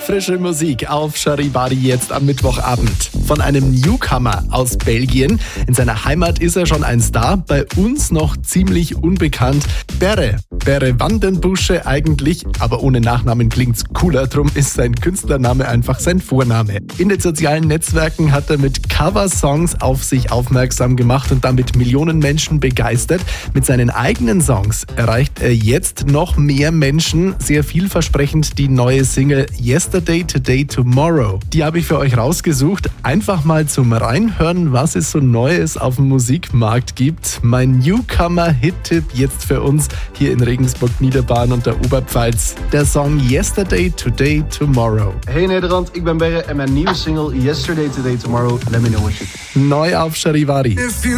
Frische Musik auf Charivari jetzt am Mittwochabend. Von einem Newcomer aus Belgien. In seiner Heimat ist er schon ein Star, bei uns noch ziemlich unbekannt. Berre Wandenbusche eigentlich, aber ohne Nachnamen klingt's cooler, drum ist sein Künstlername einfach sein Vorname. In den sozialen Netzwerken hat er mit Coversongs auf sich aufmerksam gemacht und damit Millionen Menschen begeistert. Mit seinen eigenen Songs erreicht er jetzt noch mehr Menschen. Sehr vielversprechend die neue Single Yesterday, Today, Tomorrow. Die habe ich für euch rausgesucht. Einfach mal zum Reinhören, was es so Neues auf dem Musikmarkt gibt. Mein Newcomer-Hit-Tipp jetzt für uns hier in Regensburg, Niederbayern und der Oberpfalz. Der Song Yesterday, Today, Tomorrow. Hey Nederland, ik ben Berre en mijn nieuwe single Yesterday, Today, Tomorrow. Let me know what you think. Neu auf Charivari.